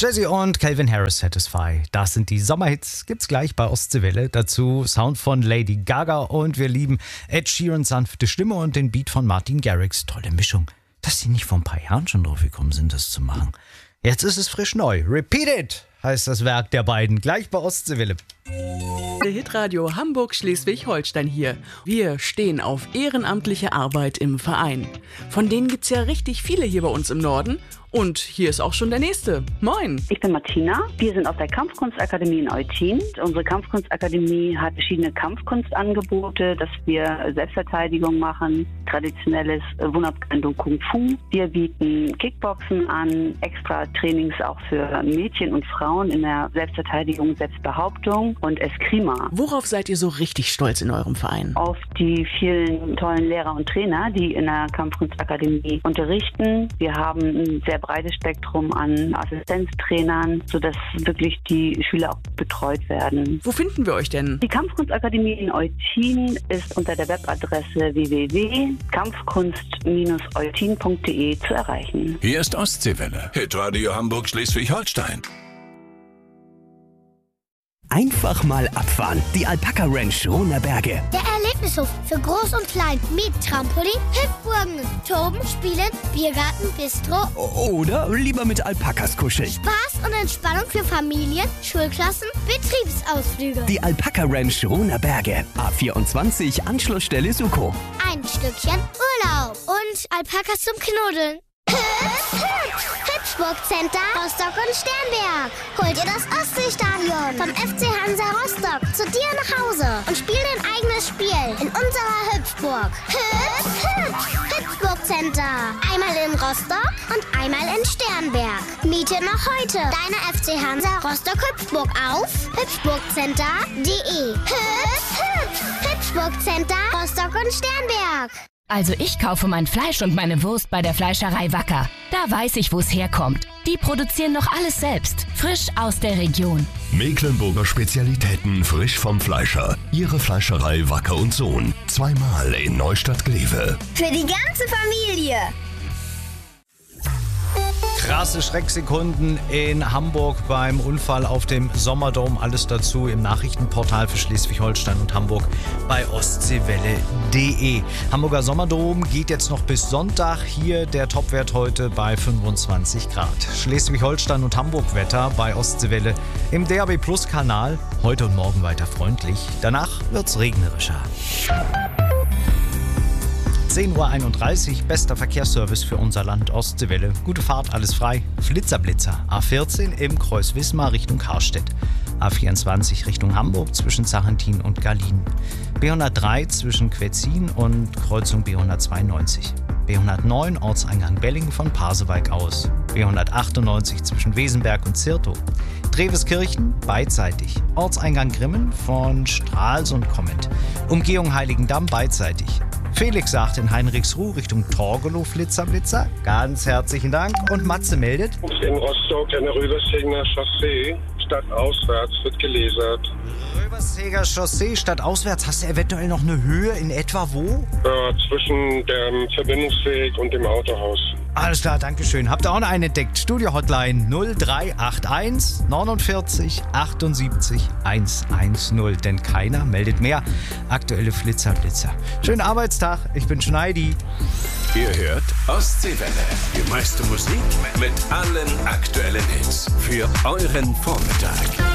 Jesse und Calvin Harris, Satisfy. Das sind die Sommerhits, gibt's gleich bei Ostseewelle. Dazu Sound von Lady Gaga und wir lieben Ed Sheerans sanfte Stimme und den Beat von Martin Garrix. Tolle Mischung. Dass sie nicht vor ein paar Jahren schon drauf gekommen sind, das zu machen. Jetzt ist es frisch neu. Repeat It heißt das Werk der beiden. Gleich bei Ostseewelle. Der Hitradio Hamburg-Schleswig-Holstein hier. Wir stehen auf ehrenamtliche Arbeit im Verein. Von denen gibt's ja richtig viele hier bei uns im Norden. Und hier ist auch schon der Nächste. Moin. Ich bin Martina. Wir sind aus der Kampfkunstakademie in Eutin. Unsere Kampfkunstakademie hat verschiedene Kampfkunstangebote, dass wir Selbstverteidigung machen, traditionelles Wunderkendo Kung Fu. Wir bieten Kickboxen an, extra Trainings auch für Mädchen und Frauen in der Selbstverteidigung, Selbstbehauptung und Eskrima. Worauf seid ihr so richtig stolz in eurem Verein? Auf die vielen tollen Lehrer und Trainer, die in der Kampfkunstakademie unterrichten. Wir haben ein sehr breites Spektrum an Assistenztrainern, sodass wirklich die Schüler auch betreut werden. Wo finden wir euch denn? Die Kampfkunstakademie in Eutin ist unter der Webadresse www.kampfkunst-eutin.de zu erreichen. Hier ist Ostseewelle, Hitradio Hamburg-Schleswig-Holstein. Einfach mal abfahren. Die Alpaka Ranch Rohner-Berge. Der Erlebnishof für Groß und Klein mit Trampolin, Hüpfburgen, Toben, Spielen, Biergarten, Bistro. Oder lieber mit Alpakas kuscheln. Spaß und Entspannung für Familien, Schulklassen, Betriebsausflüge. Die Alpaka Ranch Rohner-Berge. A24 Anschlussstelle Suko. Ein Stückchen Urlaub und Alpakas zum Knuddeln. Hüpfburg Center, Rostock und Sternberg. Hol dir das Ostseestadion vom FC Hansa Rostock zu dir nach Hause und spiel dein eigenes Spiel in unserer Hüpfburg. Hüpfburg Center. Einmal in Rostock und einmal in Sternberg. Miete noch heute deine FC Hansa Rostock Hüpfburg auf hüpfburgcenter.de. Hüpfburg Center, Rostock und Sternberg. Also ich kaufe mein Fleisch und meine Wurst bei der Fleischerei Wacker. Da weiß ich, wo es herkommt. Die produzieren noch alles selbst, frisch aus der Region. Mecklenburger Spezialitäten frisch vom Fleischer. Ihre Fleischerei Wacker und Sohn. Zweimal in Neustadt-Glewe. Für die ganze Familie. Krasse Schrecksekunden in Hamburg beim Unfall auf dem Sommerdom. Alles dazu im Nachrichtenportal für Schleswig-Holstein und Hamburg bei ostseewelle.de. Hamburger Sommerdom geht jetzt noch bis Sonntag. Hier der Topwert heute bei 25 Grad. Schleswig-Holstein und Hamburg Wetter bei Ostseewelle im DAB Plus Kanal. Heute und morgen weiter freundlich. Danach wird's regnerischer. 10.31 Uhr, bester Verkehrsservice für unser Land Ostseewelle. Gute Fahrt, alles frei. Flitzer-Blitzer. A14 im Kreuz Wismar Richtung Karstedt. A24 Richtung Hamburg zwischen Sarrentin und Gallien. B103 zwischen Quetzin und Kreuzung B192. B109 Ortseingang Belling von Pasewalk aus. B198 zwischen Wesenberg und Zirtow. Dreweskirchen beidseitig. Ortseingang Grimmen von Stralsund kommend. Umgehung Heiligendamm beidseitig. Felix sagt in Heinrichsruh Richtung Torgelow Flitzer-Blitzer. Ganz herzlichen Dank. Und Matze meldet. In Rostock an der Röbershänger Chaussee, stadtauswärts wird gelasert. Röbershänger Chaussee, stadtauswärts. Hast du eventuell noch eine Höhe in etwa wo? Zwischen dem Verbindungsweg und dem Autohaus. Alles klar, Dankeschön. Habt ihr auch noch einen entdeckt? Studio-Hotline 0381 49 78 110. Denn keiner meldet mehr. Aktuelle Flitzer-Blitzer. Schönen Arbeitstag, ich bin Schneidi. Ihr hört Ostseewelle. Die meiste Musik mit allen aktuellen Hits für euren Vormittag.